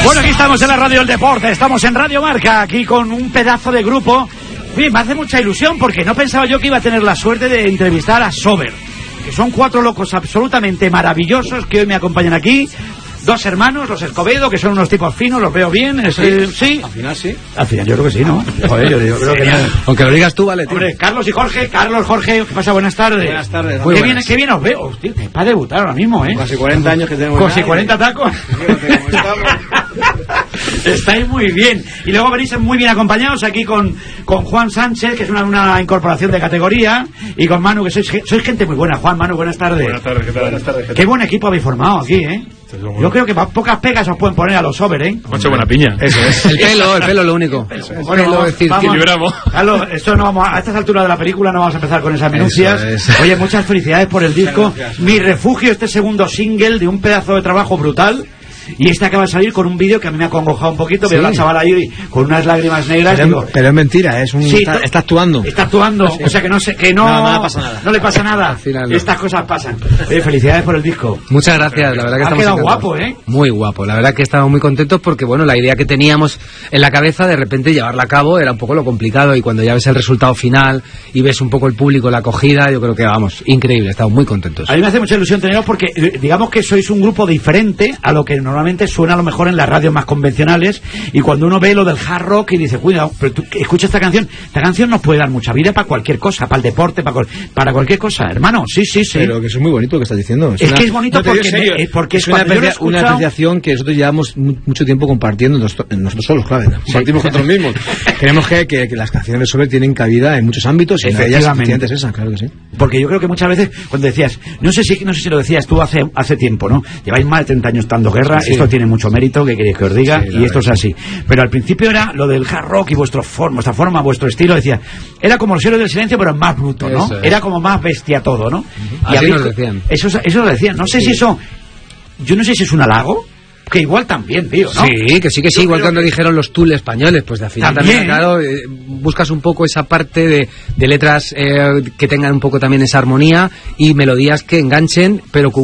Bueno, aquí estamos en la Radio del Deporte, estamos en Radio Marca, aquí con un pedazo de grupo. Oye, me hace mucha ilusión porque no pensaba yo que iba a tener la suerte de entrevistar a Sober, que son 4 locos absolutamente maravillosos que hoy me acompañan aquí. 2 hermanos, los Escobedo, que son unos tipos finos, los veo bien. Sí. Al final sí. Al final yo creo que sí, ¿no? Joder, yo creo que no. Aunque lo digas tú, vale, tío. Hombre, Carlos y Jorge. Carlos, Jorge, ¿qué pasa? Buenas tardes. Buenas tardes. Qué bien os veo. Hostia, es para debutar ahora mismo, ¿eh? Casi 40 años que tenemos. Casi 40 tacos. Estáis muy bien. Y luego venís muy bien acompañados aquí con Juan Sánchez, que es una incorporación de categoría, y con Manu, que sois gente muy buena. Juan, Manu, buenas tardes. Buenas tardes, ¿qué tal? Buenas tardes. Qué buen equipo habéis formado aquí, ¿eh? Yo creo que pocas pegas os pueden poner a los Sober, ¿eh? Mucha buena piña. Eso es. El pelo lo único. Bueno, vamos. Carlos, esto no vamos a estas alturas de la película no vamos a empezar con esas minucias. Oye, muchas felicidades por el disco. Mi refugio, este segundo single de un pedazo de trabajo brutal. Y este acaba de salir con un vídeo que a mí me ha acongojado un poquito. Veo a la chavala ahí con unas lágrimas negras. Pero es mentira, está actuando. Está actuando, o sea que no pasa nada. No le pasa nada. Estas cosas pasan. Felicidades por el disco. Muchas gracias, la verdad que ha estamos quedado guapo, ¿eh? Muy guapo, la verdad que estamos muy contentos porque, bueno, la idea que teníamos en la cabeza, de repente llevarla a cabo era un poco lo complicado, y cuando ya ves el resultado final y ves un poco el público, la acogida, yo creo que, vamos, increíble, estamos muy contentos. A mí me hace mucha ilusión teneros porque, digamos que sois un grupo diferente a lo que normalmente suena a lo mejor en las radios más convencionales, y cuando uno ve lo del hard rock y dice, cuidado, pero tú escucha esta canción nos puede dar mucha vida para cualquier cosa, para el deporte, para cualquier cosa, hermano, sí. Pero que eso es muy bonito lo que estás diciendo. Es que es bonito porque es una apreciación que nosotros llevamos mucho tiempo compartiendo nosotros solos, claro, compartimos con nosotros mismos. Creemos que las canciones de Sober tienen cabida en muchos ámbitos, y entre ellas es esa, claro que sí. Porque yo creo que muchas veces cuando decías, no sé si lo decías tú hace tiempo, ¿no? Lleváis más de 30 años dando guerra, sí. Esto tiene mucho mérito, que queréis que os diga, sí, y esto es así. Pero al principio era lo del hard rock y vuestra forma, vuestro estilo, decía, era como los Héroes del Silencio, pero más bruto, ¿no? Era como más bestia todo, ¿no? Y así nos decían. Eso lo decían. No sé si eso, yo no sé si es un halago, que igual también, tío, ¿no? Sí, que sí, igual cuando dijeron los Tool españoles, pues de al final también claro, buscas un poco esa parte de letras que tengan un poco también esa armonía y melodías que enganchen, pero con